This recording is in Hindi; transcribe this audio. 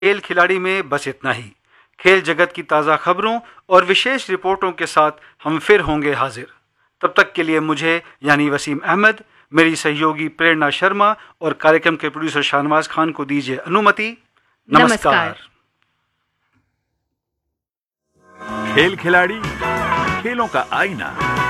खेल खिलाड़ी में बस इतना ही। खेल जगत की ताज़ा खबरों और विशेष रिपोर्टों के साथ हम फिर होंगे हाजिर। तब तक के लिए मुझे यानी वसीम अहमद, मेरी सहयोगी प्रेरणा शर्मा और कार्यक्रम के प्रोड्यूसर शाहनवाज खान को दीजिए अनुमति। नमस्कार। खेल खिलाड़ी, खेलों का आईना।